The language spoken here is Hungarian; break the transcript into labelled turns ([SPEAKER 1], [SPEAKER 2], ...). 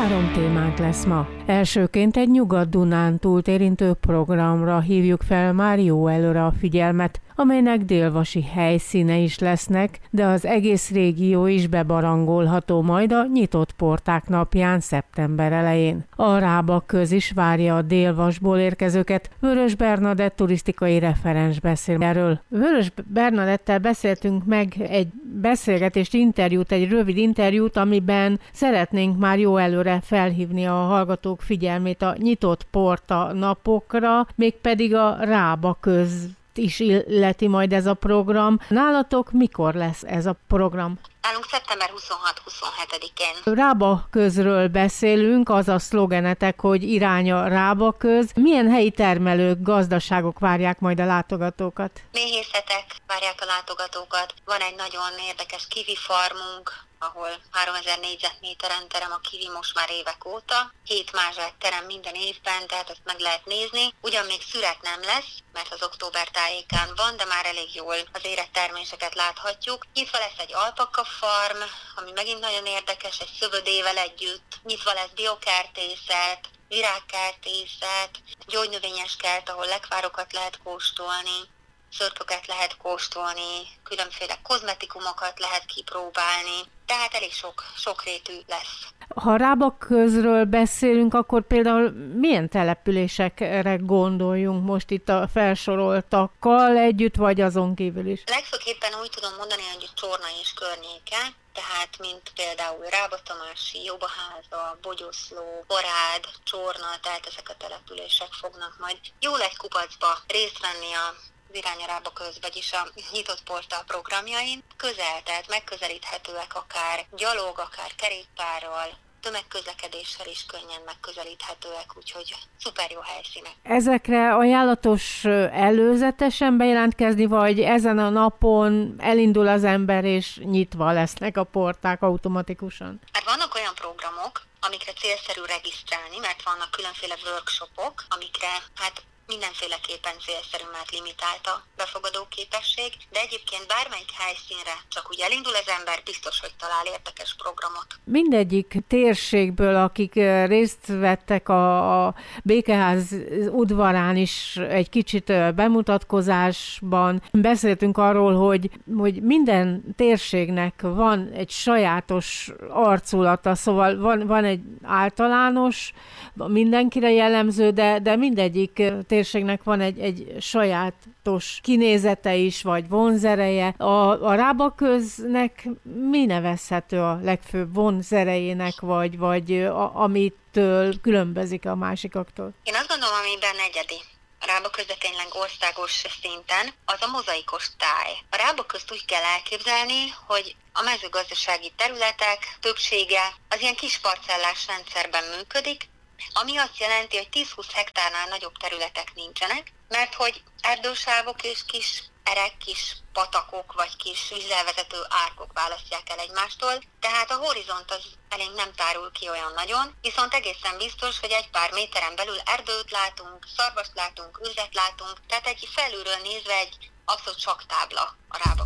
[SPEAKER 1] 3 témánk lesz ma. Elsőként egy Nyugat-Dunántúlt érintő programra hívjuk fel már jó előre a figyelmet, amelynek délvasi helyszíne is lesznek, de az egész régió is bebarangolható majd a nyitott porták napján szeptember elején. A Rába-köz is várja a Délvasból érkezőket. Vörös Bernadett turisztikai referens beszél erről. Vörös Bernadettel beszéltünk meg egy beszélgetést, egy rövid interjút, amiben szeretnénk már jó előre felhívni a hallgatók figyelmét a nyitott porta napokra, mégpedig a Rába-köz is illeti majd ez a program. Nálatok mikor lesz ez a program?
[SPEAKER 2] Nálunk szeptember 26-27-én.
[SPEAKER 1] Rába-közről beszélünk, az a szlogenetek, hogy irány a Rába-köz. Milyen helyi termelők, gazdaságok várják majd a látogatókat?
[SPEAKER 2] Méhészetek várják a látogatókat. Van egy nagyon érdekes kivi farmunk, ahol 3000 négyzetméteren terem a kivi most már évek óta. 7 mázsát terem minden évben, tehát ezt meg lehet nézni. Ugyan még szüret nem lesz, mert az október tájékán van, de már elég jól az érett terméseket láthatjuk. Nyitva lesz egy alpaka farm, ami megint nagyon érdekes, egy szövödével együtt. Nyitva lesz biokertészet, virágkertészet, gyógynövényes kert, ahol lekvárokat lehet kóstolni, szörköket lehet kóstolni, különféle kozmetikumokat lehet kipróbálni, tehát elég sokrétű lesz.
[SPEAKER 1] Ha Rába-közről beszélünk, akkor például milyen településekre gondoljunk most itt a felsoroltakkal együtt, vagy azon kívül is?
[SPEAKER 2] Legfőképpen úgy tudom mondani, hogy Csorna és környéke, tehát mint például Rába-Tamási, Jobaháza, Bogyoszló, Borád, Csorna, tehát ezek a települések fognak majd jól egy kupacba részt venni az Irány a Rába-köz, vagyis a nyitott portál programjain. Közel, tehát megközelíthetőek akár gyalog, akár kerékpárral, tömegközlekedéssel is könnyen megközelíthetőek, úgyhogy szuper jó helyszínek.
[SPEAKER 1] Ezekre ajánlatos előzetesen bejelentkezni, vagy ezen a napon elindul az ember, és nyitva lesznek a porták automatikusan?
[SPEAKER 2] Hát vannak olyan programok, amikre célszerű regisztrálni, mert vannak különféle workshopok, amikre mindenféleképpen célszerű, mert limitált a befogadó képesség, de egyébként bármelyik helyszínre csak úgy elindul az ember, biztos, hogy talál érdekes programot.
[SPEAKER 1] Mindegyik térségből, akik részt vettek a Békeház udvarán is egy kicsit bemutatkozásban, beszéltünk arról, hogy minden térségnek van egy sajátos arculata, szóval van egy általános, mindenkire jellemző, de mindegyik térségnek van egy sajátos kinézete is, vagy vonzereje. A Rába-köznek mi nevezhető a legfőbb vonzerejének, vagy amitől különbözik a másikaktól?
[SPEAKER 2] Én azt gondolom, amiben egyedi a Rába-köz, de tényleg országos szinten, az a mozaikos táj. A Rába-közt úgy kell elképzelni, hogy a mezőgazdasági területek többsége az ilyen kis parcellás rendszerben működik, ami azt jelenti, hogy 10-20 hektárnál nagyobb területek nincsenek, mert hogy erdősávok és kis erek, kis patakok vagy kis vízzel vezető árkok választják el egymástól, tehát a horizont az elénk nem tárul ki olyan nagyon, viszont egészen biztos, hogy egy pár méteren belül erdőt látunk, szarvast látunk, őzet látunk, tehát egy felülről nézve egy abszolút saktábla a Rába.